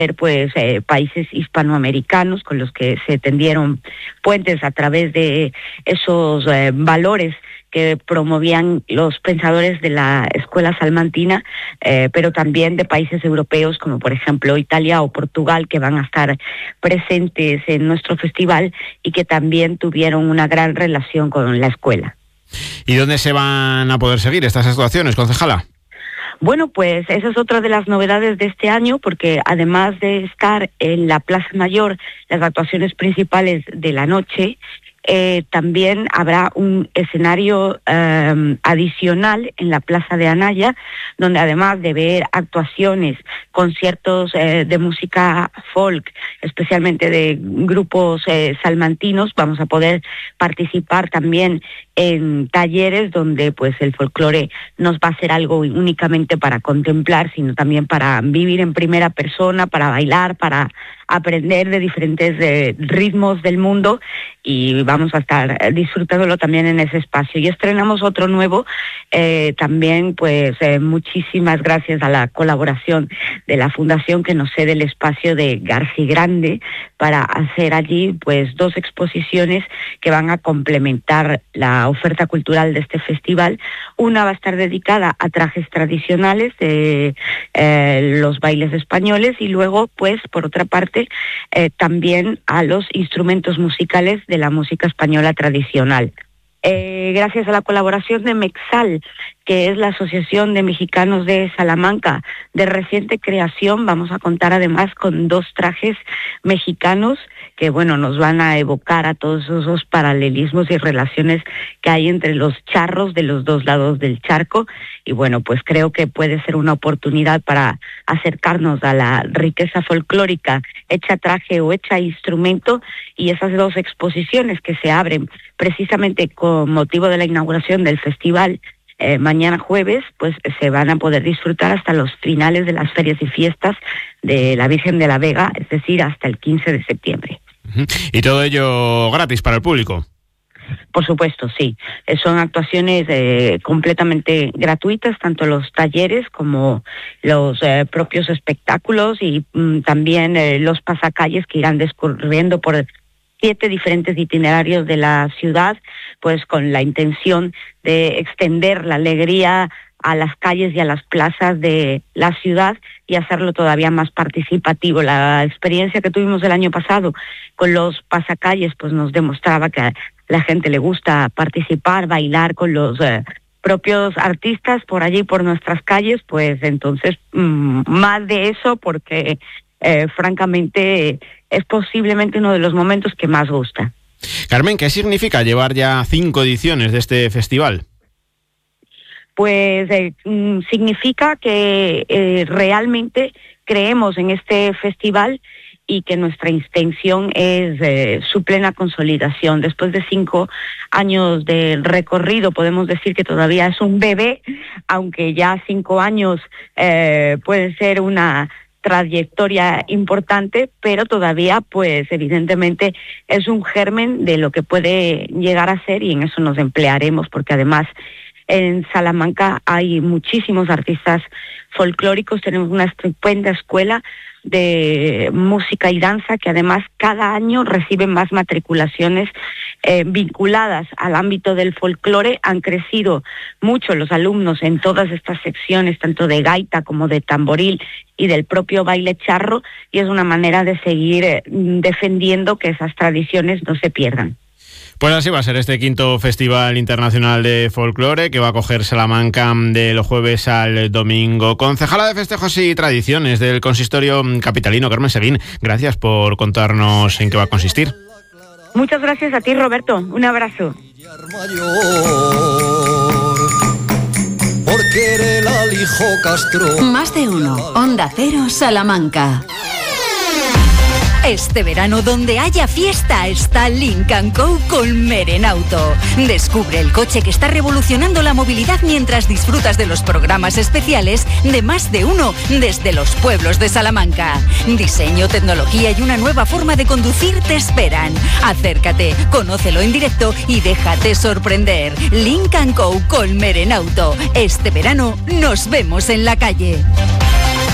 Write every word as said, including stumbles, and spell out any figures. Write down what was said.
pues eh, países hispanoamericanos con los que se tendieron puentes a través de esos eh, valores que promovían los pensadores de la escuela salmantina, eh, pero también de países europeos como por ejemplo Italia o Portugal, que van a estar presentes en nuestro festival y que también tuvieron una gran relación con la escuela. ¿Y dónde se van a poder seguir estas actuaciones, concejala? Bueno, pues esa es otra de las novedades de este año, porque además de estar en la Plaza Mayor, las actuaciones principales de la noche, Eh, también habrá un escenario eh, adicional en la Plaza de Anaya, donde además de ver actuaciones, conciertos eh, de música folk, especialmente de grupos eh, salmantinos, vamos a poder participar también en talleres donde pues el folclore no va a ser algo únicamente para contemplar, sino también para vivir en primera persona, para bailar, para aprender de diferentes eh, ritmos del mundo, y vamos a estar disfrutándolo también en ese espacio. Y estrenamos otro nuevo, eh, también pues eh, muchísimas gracias a la colaboración de la fundación que nos cede el espacio de Garci Grande para hacer allí pues dos exposiciones que van a complementar la oferta cultural de este festival. Una va a estar dedicada a trajes tradicionales de eh, los bailes españoles, y luego pues por otra parte eh, también a los instrumentos musicales de la música española tradicional. Eh, gracias a la colaboración de Mexal, que es la Asociación de Mexicanos de Salamanca, de reciente creación, vamos a contar además con dos trajes mexicanos que, bueno, nos van a evocar a todos esos paralelismos y relaciones que hay entre los charros de los dos lados del charco. Y bueno, pues creo que puede ser una oportunidad para acercarnos a la riqueza folclórica hecha traje o hecha instrumento, y esas dos exposiciones que se abren precisamente con motivo de la inauguración del festival eh, mañana jueves, pues se van a poder disfrutar hasta los finales de las ferias y fiestas de la Virgen de la Vega, es decir, hasta el quince de septiembre. ¿Y todo ello gratis para el público? Por supuesto, sí. Son actuaciones eh, completamente gratuitas, tanto los talleres como los eh, propios espectáculos, y mm, también eh, los pasacalles que irán discurriendo por siete diferentes itinerarios de la ciudad, pues con la intención de extender la alegría a las calles y a las plazas de la ciudad y hacerlo todavía más participativo. La experiencia que tuvimos el año pasado con los pasacalles pues nos demostraba que a la gente le gusta participar, bailar con los eh, propios artistas por allí, por nuestras calles, pues entonces mmm, más de eso, porque eh, francamente es posiblemente uno de los momentos que más gusta. Carmen, ¿qué significa llevar ya cinco ediciones de este festival? Pues eh, significa que eh, realmente creemos en este festival y que nuestra intención es eh, su plena consolidación. Después de cinco años de recorrido, podemos decir que todavía es un bebé, aunque ya cinco años eh, puede ser una trayectoria importante, pero todavía pues evidentemente es un germen de lo que puede llegar a ser, y en eso nos emplearemos, porque además en Salamanca hay muchísimos artistas folclóricos, tenemos una estupenda escuela de música y danza que además cada año recibe más matriculaciones eh, vinculadas al ámbito del folclore. Han crecido mucho los alumnos en todas estas secciones, tanto de gaita como de tamboril y del propio baile charro, y es una manera de seguir eh, defendiendo que esas tradiciones no se pierdan. Pues así va a ser este quinto Festival Internacional de Folclore, que va a coger Salamanca del jueves al domingo. Concejala de Festejos y Tradiciones del Consistorio Capitalino, Carmen Seguín, gracias por contarnos en qué va a consistir. Muchas gracias a ti, Roberto. Un abrazo. Más de uno. Onda Cero, Salamanca. Este verano, donde haya fiesta, está Lynk and Co con Merenauto. Descubre el coche que está revolucionando la movilidad mientras disfrutas de los programas especiales de Más de Uno desde los pueblos de Salamanca. Diseño, tecnología y una nueva forma de conducir te esperan. Acércate, conócelo en directo y déjate sorprender. Lynk and Co con Merenauto. Este verano nos vemos en la calle.